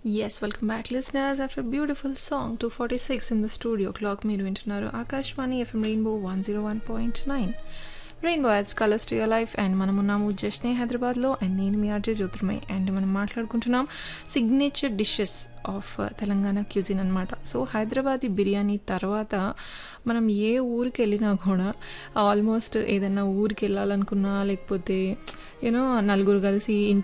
Yes, welcome back, listeners. After a beautiful song, 2:46 in the studio clock, మీరు వింటున్నారు Akashvani FM rainbow 101.9. Rainbow ads colours to your life and మనం ఉన్నాము జస్ట్నే హైదరాబాద్లో and నేను మీ RJ Jyotirmay and మనం మాట్లాడుకుంటున్నాం signature dishes of Telangana cuisine అనమాట. So Hyderabadi biryani తర్వాత మనం ఏ ఊరికి వెళ్ళినా కూడా ఆల్మోస్ట్ ఏదైనా ఊరికి వెళ్ళాలనుకున్నా లేకపోతే యూనో నలుగురు కలిసి